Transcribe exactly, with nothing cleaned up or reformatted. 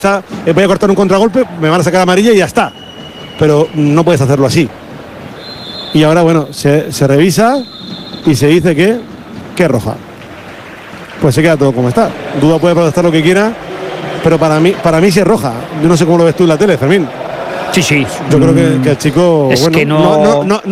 eh, voy a cortar un contragolpe, me van a sacar amarilla y ya está. Pero no puedes hacerlo así. Y ahora, bueno, se, se revisa y se dice que, que es roja. Pues se queda todo como está. Duda puede protestar lo que quiera, pero para mí, para mí sí es roja. Yo no sé cómo lo ves tú en la tele, Fermín. Sí, sí. Yo creo que, que el chico, es bueno, que no... no, no, no, no